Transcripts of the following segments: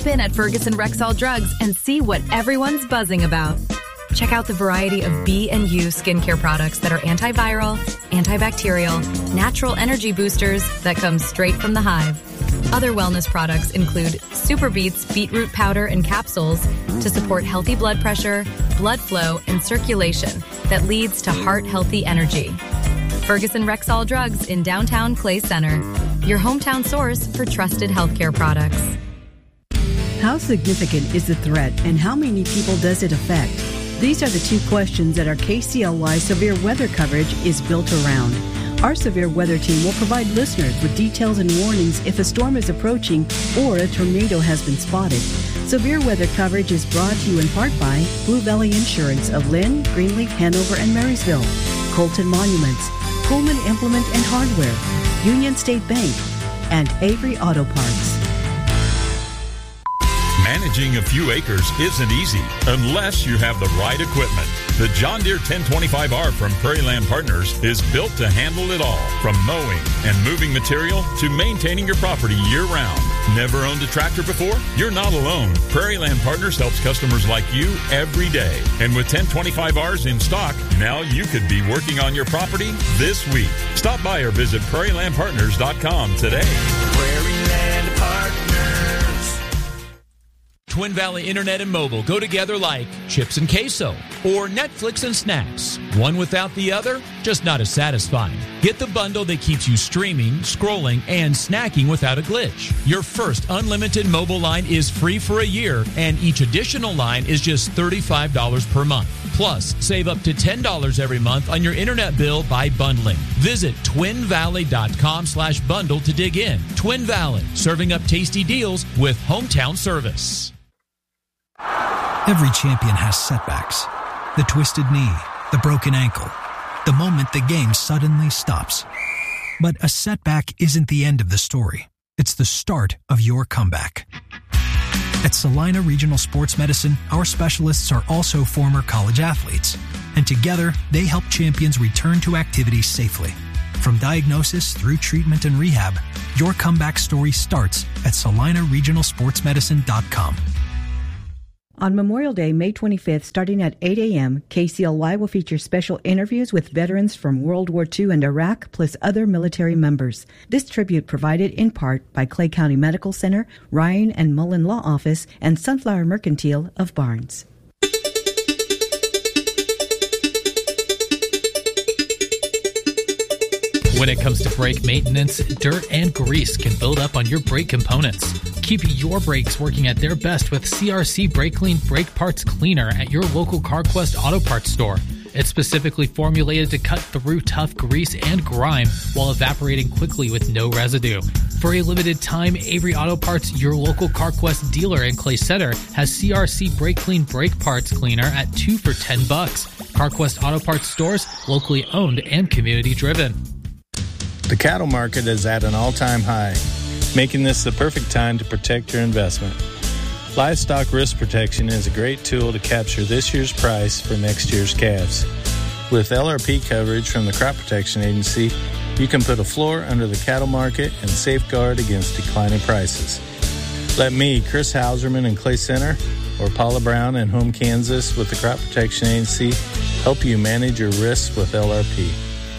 in at Ferguson Rexall Drugs and see what everyone's buzzing about. Check out the variety of B&U skincare products that are antiviral, antibacterial, natural energy boosters that come straight from the hive. Other wellness products include Super Beets beetroot powder and capsules to support healthy blood pressure, blood flow, and circulation that leads to heart-healthy energy. Ferguson Rexall Drugs in downtown Clay Center, your hometown source for trusted healthcare products. How significant is the threat and how many people does it affect? These are the two questions that our KCLY severe weather coverage is built around. Our severe weather team will provide listeners with details and warnings if a storm is approaching or a tornado has been spotted. Severe weather coverage is brought to you in part by Blue Valley Insurance of Lynn, Greenleaf, Hanover, and Marysville, Colton Monuments, Pullman Implement and Hardware, Union State Bank, and Avery Auto Parts. Managing a few acres isn't easy unless you have the right equipment. The John Deere 1025R from Prairie Land Partners is built to handle it all, from mowing and moving material to maintaining your property year-round. Never owned a tractor before? You're not alone. Prairie Land Partners helps customers like you every day. And with 1025Rs in stock, now you could be working on your property this week. Stop by or visit prairielandpartners.com today. Prairie Land Partners. Twin Valley Internet and Mobile go together like chips and queso or Netflix and snacks. One without the other, just not as satisfying. Get the bundle that keeps you streaming, scrolling, and snacking without a glitch. Your first unlimited mobile line is free for a year, and each additional line is just $35 per month. Plus, save up to $10 every month on your internet bill by bundling. Visit twinvalley.com/bundle to dig in. Twin Valley, serving up tasty deals with hometown service. Every champion has setbacks. The twisted knee, the broken ankle, the moment the game suddenly stops. But a setback isn't the end of the story. It's the start of your comeback. At Salina Regional Sports Medicine, our specialists are also former college athletes. And together, they help champions return to activity safely. From diagnosis through treatment and rehab, your comeback story starts at salinaregionalsportsmedicine.com. On Memorial Day, May 25th, starting at 8 a.m., KCLY will feature special interviews with veterans from World War II and Iraq, plus other military members. This tribute provided in part by Clay County Medical Center, Ryan and Mullen Law Office, and Sunflower Mercantile of Barnes. When it comes to brake maintenance, dirt and grease can build up on your brake components. Keep your brakes working at their best with CRC Brake Clean Brake Parts Cleaner at your local CarQuest Auto Parts store. It's specifically formulated to cut through tough grease and grime while evaporating quickly with no residue. For a limited time, Avery Auto Parts, your local CarQuest dealer in Clay Center, has CRC Brake Clean Brake Parts Cleaner at 2 for $10. CarQuest Auto Parts stores, locally owned and community driven. The cattle market is at an all-time high, making this the perfect time to protect your investment. Livestock risk protection is a great tool to capture this year's price for next year's calves. With LRP coverage from the Crop Protection Agency, you can put a floor under the cattle market and safeguard against declining prices. Let me, Chris Hauserman in Clay Center, or Paula Brown in Home, Kansas with the Crop Protection Agency help you manage your risks with LRP.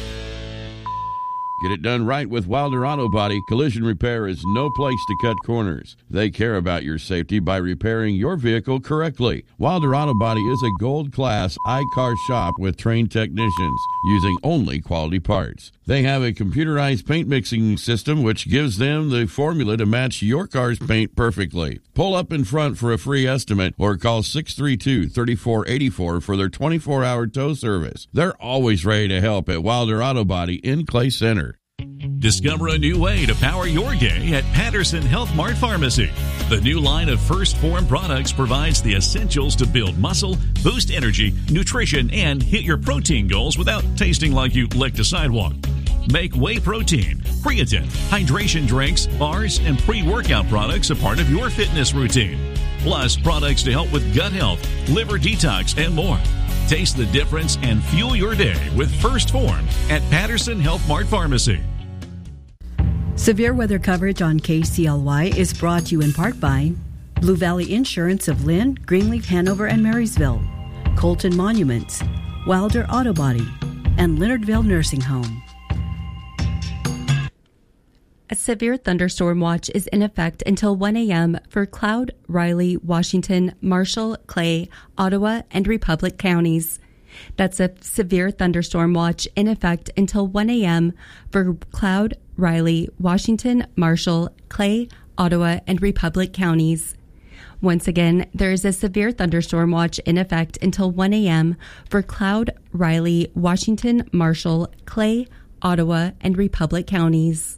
Get it done right with Wilder Auto Body. Collision repair is no place to cut corners. They care about your safety by repairing your vehicle correctly. Wilder Auto Body is a gold-class I-CAR shop with trained technicians using only quality parts. They have a computerized paint mixing system which gives them the formula to match your car's paint perfectly. Pull up in front for a free estimate or call 632-3484 for their 24-hour tow service. They're always ready to help at Wilder Auto Body in Clay Center. Discover a new way to power your day at Patterson Health Mart Pharmacy. The new line of First Form products provides the essentials to build muscle, boost energy, nutrition, and hit your protein goals without tasting like you licked a sidewalk. Make whey protein, creatine, hydration drinks, bars, and pre-workout products a part of your fitness routine. Plus, products to help with gut health, liver detox, and more. Taste the difference and fuel your day with First Form at Patterson Health Mart Pharmacy. Severe weather coverage on KCLY is brought to you in part by Blue Valley Insurance of Lynn, Greenleaf, Hanover, and Marysville, Colton Monuments, Wilder Auto Body, and Leonardville Nursing Home. A severe thunderstorm watch is in effect until 1 a.m. for Cloud, Riley, Washington, Marshall, Clay, Ottawa, and Republic counties. That's a severe thunderstorm watch in effect until 1 a.m. for Cloud, Riley, Washington, Marshall, Clay, Ottawa, and Republic counties. Once again, there is a severe thunderstorm watch in effect until 1 a.m. for Cloud, Riley, Washington, Marshall, Clay, Ottawa, and Republic counties.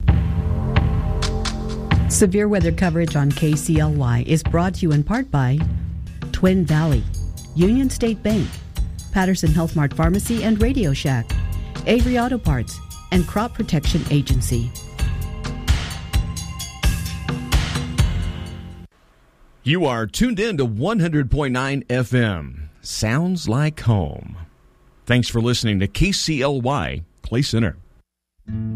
Severe weather coverage on KCLY is brought to you in part by Twin Valley, Union State Bank, Patterson Health Mart Pharmacy and Radio Shack, Avery Auto Parts, and Crop Protection Agency. You are tuned in to 100.9 FM. Sounds like home. Thanks for listening to KCLY Clay Center.